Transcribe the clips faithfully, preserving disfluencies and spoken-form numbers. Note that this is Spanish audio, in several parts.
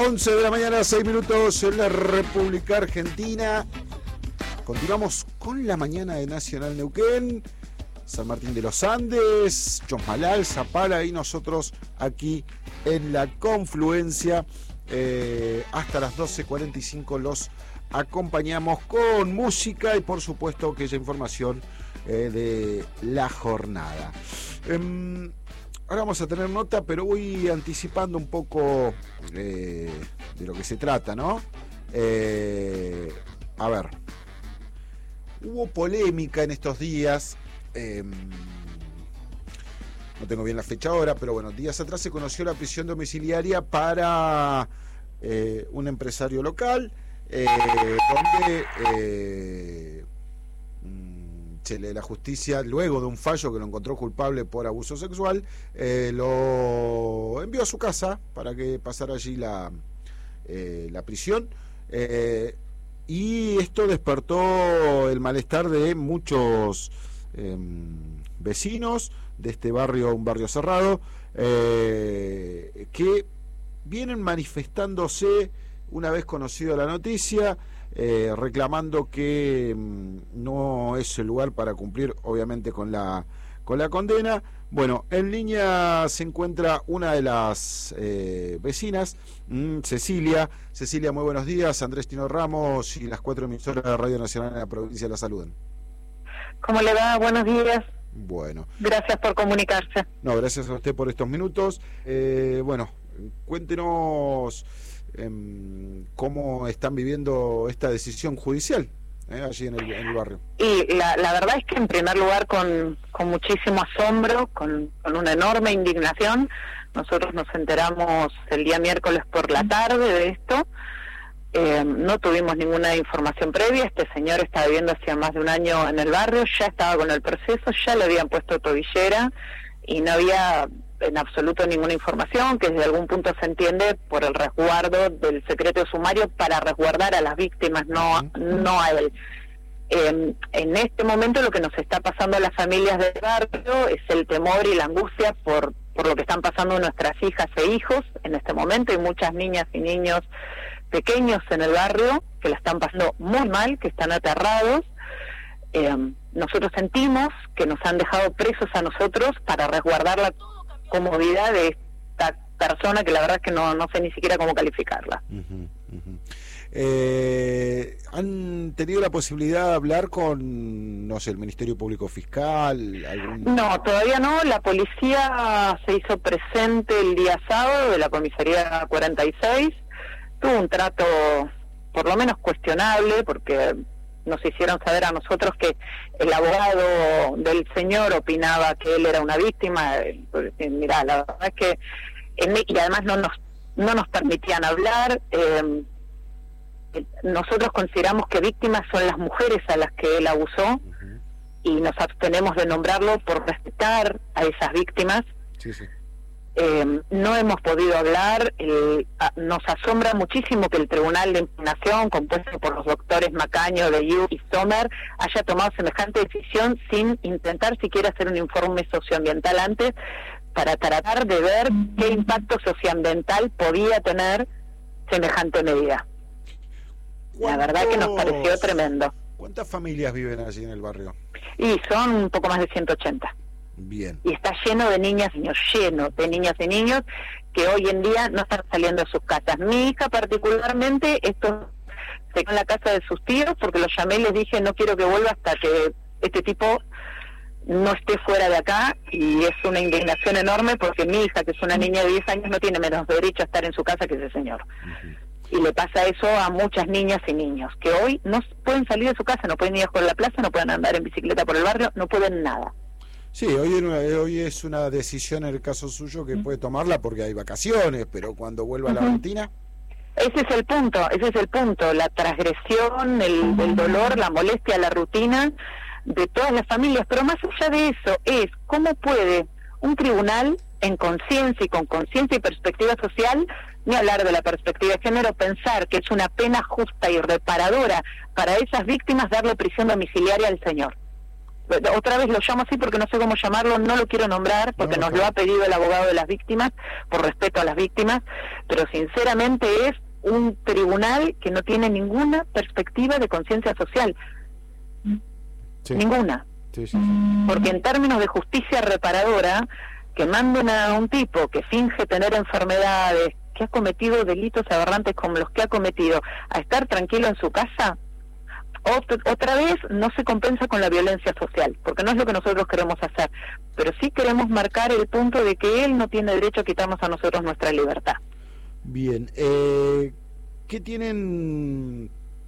once de la mañana, seis minutos en la República Argentina. Continuamos con la mañana de Nacional Neuquén, San Martín de los Andes, Chosmalal, Zapala y nosotros aquí en la confluencia. Eh, hasta las doce cuarenta y cinco los acompañamos con música y por supuesto aquella información eh, de la jornada. Eh, ahora vamos a tener nota, pero voy anticipando un poco eh, de lo que se trata, ¿no? Eh, a ver, hubo polémica en estos días. Eh, no tengo bien la fecha ahora, pero bueno, días atrás se conoció la prisión domiciliaria para eh, un empresario local, eh, donde eh, se le, la justicia, luego de un fallo que lo encontró culpable por abuso sexual, eh, lo envió a su casa para que pasara allí la, eh, la prisión. Eh, y esto despertó el malestar de muchos eh, vecinos de este barrio, un barrio cerrado, eh, que vienen manifestándose una vez conocida la noticia, eh, reclamando que mm, no es el lugar para cumplir, obviamente, con la con la condena. Bueno, en línea se encuentra una de las eh, vecinas, mm, Cecilia. Cecilia, muy buenos días. Andrés Tino Ramos y las cuatro emisoras de Radio Nacional en la provincia la saludan. ¿Cómo le va? Buenos días. Bueno. Gracias por comunicarse. No, gracias a usted por estos minutos. Eh, bueno, cuéntenos eh, cómo están viviendo esta decisión judicial eh, allí en el, en el barrio. Y la, la verdad es que en primer lugar con, con muchísimo asombro, con, con una enorme indignación. Nosotros nos enteramos el día miércoles por la tarde de esto. Eh, no tuvimos ninguna información previa. Este señor está viviendo hacía más de un año en el barrio, ya estaba con el proceso, ya le habían puesto tobillera y no había en absoluto ninguna información, que desde algún punto se entiende por el resguardo del secreto sumario para resguardar a las víctimas, no, no a él. Eh, en este momento lo que nos está pasando a las familias del barrio es el temor y la angustia por, por lo que están pasando nuestras hijas e hijos en este momento. Hay muchas niñas y niños pequeños en el barrio que la están pasando muy mal, que están aterrados. Eh, nosotros sentimos que nos han dejado presos a nosotros para resguardar la comodidad de esta persona que la verdad es que no, no sé ni siquiera cómo calificarla. Uh-huh, uh-huh. Eh, ¿Han tenido la posibilidad de hablar con, no sé, el Ministerio Público Fiscal? Algún... No, todavía no. La policía se hizo presente el día sábado de la comisaría cuarenta y seis. Tuvo un trato por lo menos cuestionable, porque nos hicieron saber a nosotros que el abogado del señor opinaba que él era una víctima. Mirá, la verdad es que y además no nos no nos permitían hablar. Eh, nosotros consideramos que víctimas son las mujeres a las que él abusó, uh-huh. y nos abstenemos de nombrarlo por respetar a esas víctimas. Sí, sí. Eh, no hemos podido hablar. Eh, a, nos asombra muchísimo que el Tribunal de Impugnación, compuesto por los doctores Macaño, de Yu y Sommer, haya tomado semejante decisión sin intentar siquiera hacer un informe socioambiental antes para tratar de ver qué impacto socioambiental podía tener semejante medida. La verdad que nos pareció tremendo. ¿Cuántas familias viven allí en el barrio? Y son un poco más de ciento ochenta. Bien. Y está lleno de niñas y niños, lleno de niñas y niños que hoy en día no están saliendo de sus casas. Mi hija particularmente, esto se quedó en la casa de sus tíos porque los llamé y les dije no quiero que vuelva hasta que este tipo no esté fuera de acá, y es una indignación enorme porque mi hija, que es una niña de diez años, no tiene menos derecho a estar en su casa que ese señor. Uh-huh. Y le pasa eso a muchas niñas y niños que hoy no pueden salir de su casa, no pueden ir a jugar a la plaza, no pueden andar en bicicleta por el barrio, no pueden nada. Sí, hoy, hoy es una decisión en el caso suyo que puede tomarla porque hay vacaciones, pero cuando vuelva a la uh-huh. rutina... Ese es el punto, ese es el punto, la transgresión, el, el dolor, la molestia, la rutina de todas las familias. Pero más allá de eso es cómo puede un tribunal en conciencia y con conciencia y perspectiva social, ni hablar de la perspectiva de género, pensar que es una pena justa y reparadora para esas víctimas darle prisión domiciliaria al señor. otra vez lo llamo así porque no sé cómo llamarlo, no lo quiero nombrar porque no, nos lo ha pedido el abogado de las víctimas, por respeto a las víctimas, pero sinceramente es un tribunal que no tiene ninguna perspectiva de conciencia social. Sí. Ninguna. Sí, sí, sí. Porque en términos de justicia reparadora, que manden a un tipo que finge tener enfermedades, que ha cometido delitos aberrantes como los que ha cometido, a estar tranquilo en su casa, otra vez no se compensa con la violencia social, porque no es lo que nosotros queremos hacer, pero sí queremos marcar el punto de que él no tiene derecho a quitarnos a nosotros nuestra libertad. Bien, eh, ¿qué tienen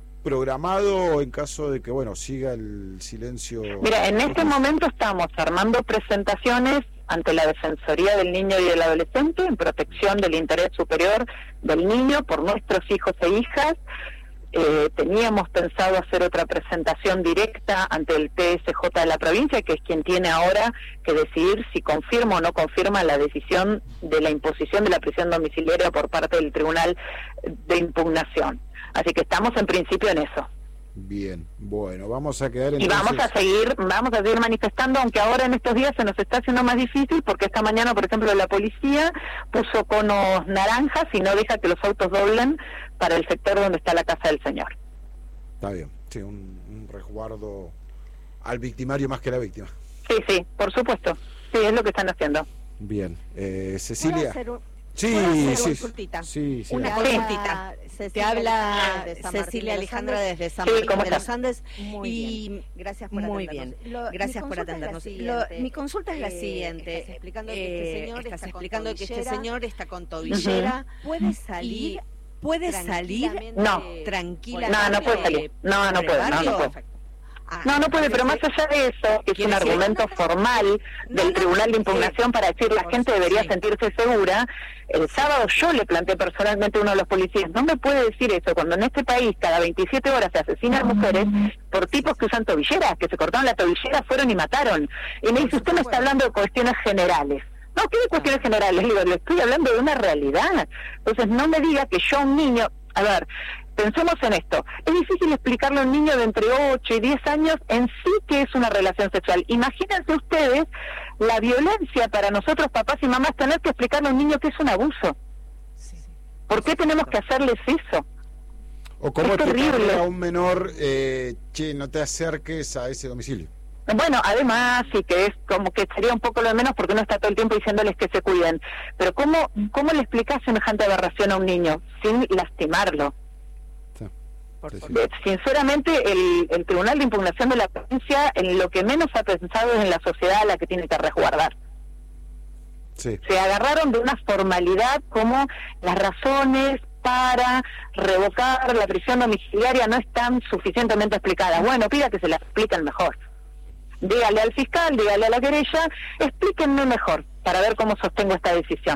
programado en caso de que, bueno, siga el silencio? Mira, en este momento estamos armando presentaciones ante la Defensoría del Niño y del Adolescente en protección del interés superior del niño por nuestros hijos e hijas. Eh, teníamos pensado hacer otra presentación directa ante el T S J de la provincia, que es quien tiene ahora que decidir si confirma o no confirma la decisión de la imposición de la prisión domiciliaria por parte del Tribunal de Impugnación. Así que estamos en principio en eso. Bien, bueno, vamos a quedar entonces... Y vamos a seguir, vamos a seguir manifestando, aunque ahora en estos días se nos está haciendo más difícil, porque esta mañana, por ejemplo, la policía puso conos naranjas y no deja que los autos doblen para el sector donde está la casa del señor. Está bien, sí, un, un resguardo al victimario más que a la víctima. Sí, sí, por supuesto, sí, es lo que están haciendo. Bien, eh, Cecilia... Sí, sí, sí, sí. Una consultita. Te habla Cecilia Alejandra desde San Martín de los Andes. Muy y bien. Gracias por muy atendernos. bien. Lo, Gracias por atendernos. Lo, mi consulta es la siguiente. Estás explicando que este señor, estás está, explicando con que este señor está con tobillera. Uh-huh. ¿Puede salir? ¿Puede salir? No. Tranquilamente. No, no puede salir. No, no puede. No, no puede. No, no puede, pero más allá de eso, es un argumento formal del Tribunal de Impugnación para decir la gente debería sentirse segura. El sábado yo le planteé personalmente a uno de los policías, no me puede decir eso, cuando en este país cada veintisiete horas se asesinan mujeres por tipos que usan tobilleras, que se cortaron la tobillera, fueron y mataron. Y me dice, usted me está hablando de cuestiones generales. No, ¿qué de cuestiones generales? Le digo, le estoy hablando de una realidad. Entonces no me diga que yo, un niño... A ver, pensemos en esto. Es difícil explicarle a un niño de entre ocho y diez años en sí qué es una relación sexual. Imagínense ustedes la violencia para nosotros, papás y mamás, tener que explicarle a un niño qué es un abuso. ¿Por qué tenemos que hacerles eso? O cómo explicarle a un menor, eh, che, no te acerques a ese domicilio. Bueno, además, sí que es como que sería un poco lo de menos porque uno está todo el tiempo diciéndoles que se cuiden. Pero ¿cómo, cómo le explicas semejante aberración a un niño sin lastimarlo? Sí. Sí, sí. Sinceramente, el, el Tribunal de Impugnación de la provincia en lo que menos ha pensado es en la sociedad a la que tiene que resguardar. Sí. Se agarraron de una formalidad como las razones para revocar la prisión domiciliaria no están suficientemente explicadas. Bueno, pida que se las expliquen mejor. Dígale al fiscal, dígale a la querella, explíquenme mejor para ver cómo sostengo esta decisión.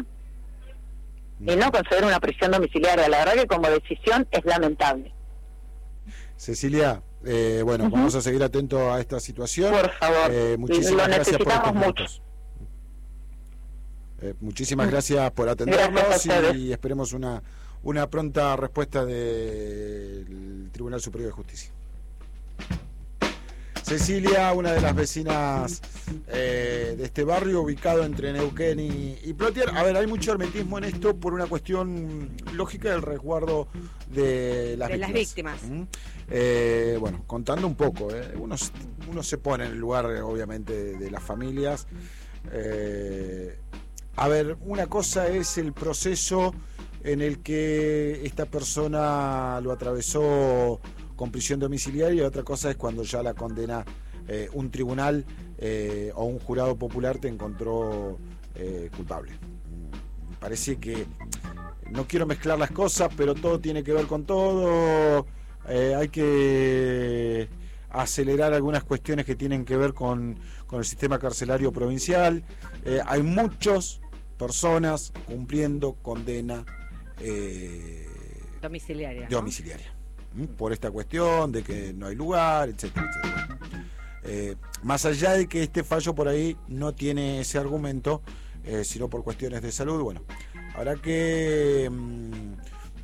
Y no conceder una prisión domiciliaria. La verdad que como decisión es lamentable. Cecilia, eh, bueno, uh-huh. vamos a seguir atentos a esta situación. Por favor, eh, muchísimas lo gracias por estos mucho. minutos. Eh, muchísimas gracias por atendernos y esperemos una, una pronta respuesta del Tribunal Superior de Justicia. Cecilia, una de las vecinas eh, de este barrio ubicado entre Neuquén y, y Plotier. A ver, hay mucho hermetismo en esto por una cuestión lógica del resguardo de las de víctimas. Las víctimas. ¿Mm? Eh, bueno, contando un poco, eh, uno, uno se pone en el lugar, obviamente, de, de las familias. Eh, a ver, una cosa es el proceso en el que esta persona lo atravesó con prisión domiciliaria, y otra cosa es cuando ya la condena eh, un tribunal eh, o un jurado popular te encontró eh, culpable. Me parece que no quiero mezclar las cosas, pero todo tiene que ver con todo. Eh, hay que acelerar algunas cuestiones que tienen que ver con, con el sistema carcelario provincial. Eh, hay muchas personas cumpliendo condena eh, domiciliaria, ¿no? domiciliaria. Por esta cuestión de que no hay lugar, etcétera, etcétera. Eh, más allá de que este fallo por ahí no tiene ese argumento, eh, sino por cuestiones de salud, bueno, habrá que mmm,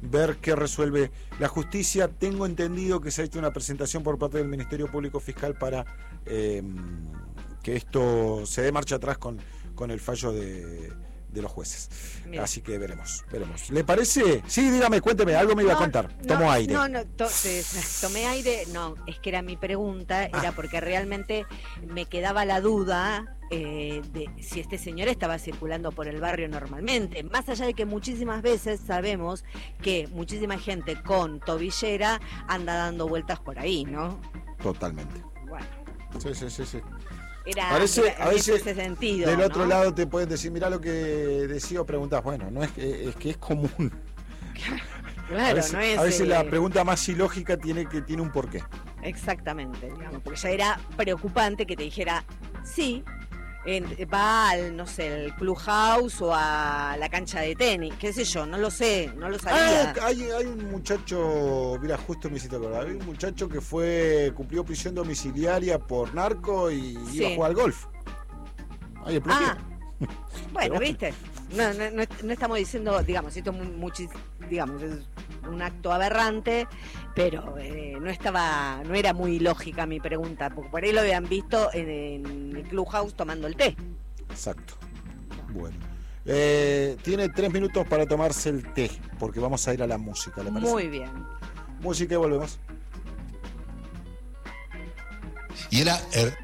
ver qué resuelve la justicia. Tengo entendido que se ha hecho una presentación por parte del Ministerio Público Fiscal para eh, que esto se dé marcha atrás con, con el fallo de, de los jueces. Mira. Así que veremos, veremos. ¿Le parece? Sí, dígame, cuénteme, algo me iba no, a contar. Tomo no, aire. No, no, to, tomé aire, no, es que era mi pregunta, era ah. porque realmente me quedaba la duda eh, de si este señor estaba circulando por el barrio normalmente, más allá de que muchísimas veces sabemos que muchísima gente con tobillera anda dando vueltas por ahí, ¿no? Totalmente. Bueno. Sí, sí, sí, sí. Era, Parece, era a veces ese sentido, del otro ¿no? lado te pueden decir, mirá lo que decía o preguntás. Bueno, no es que es que es común. Claro, a veces, no es. A veces eh... la pregunta más ilógica tiene que tiene un porqué. Exactamente, digamos, porque ya era preocupante que te dijera sí. En, va al, no sé, al clubhouse o a la cancha de tenis, qué sé yo, no lo sé, no lo sabía. Ah, hay, hay un muchacho, mira, justo me hiciste acordar, hay un muchacho que fue, cumplió prisión domiciliaria por narco y sí. iba a jugar al golf. Ahí explotó. Ah, bueno, viste, no, no, no, no estamos diciendo, digamos, esto es muchis, digamos, es un acto aberrante, pero eh, no estaba, no era muy lógica mi pregunta, porque por ahí lo habían visto en, en el clubhouse tomando el té. Exacto. Bueno, eh, tiene tres minutos para tomarse el té, porque vamos a ir a la música, ¿le parece? Muy bien. Música y volvemos. Y era... Er...